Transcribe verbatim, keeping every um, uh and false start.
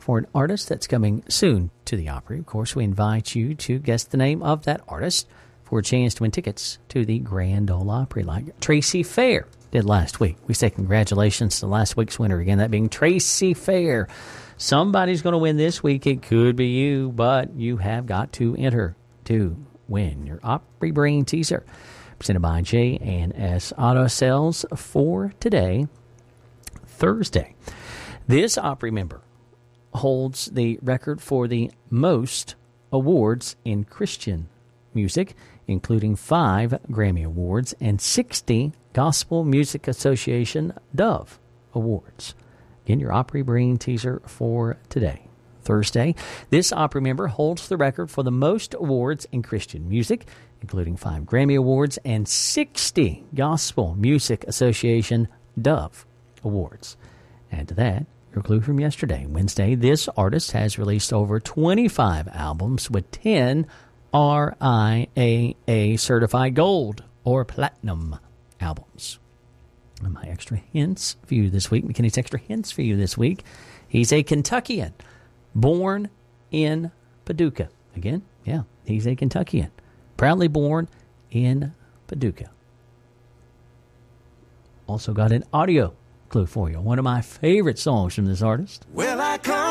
for an artist that's coming soon to the Opry. Of course, we invite you to guess the name of that artist for a chance to win tickets to the Grand Ole Opry, like Tracy Fair did last week. We say congratulations to last week's winner again, that being Tracy Fair. Somebody's going to win this week. It could be you, but you have got to enter to win your Opry Brain Teaser, presented by J and S Auto Sales for today, Thursday. This Opry member holds the record for the most awards in Christian music, including five Grammy Awards and sixty Gospel Music Association Dove Awards. Again, your Opry Brain Teaser for today, Thursday. This Opry member holds the record for the most awards in Christian music, including five Grammy Awards and sixty Gospel Music Association Dove Awards. Add to that your clue from yesterday, Wednesday. This artist has released over twenty-five albums with ten R I A A certified gold or platinum albums. And my extra hints for you this week, McKinney's extra hints for you this week. He's a Kentuckian, born in Paducah. Again, yeah, he's a Kentuckian, proudly born in Paducah. Also got an audio clue for you. One of my favorite songs from this artist. Well, I come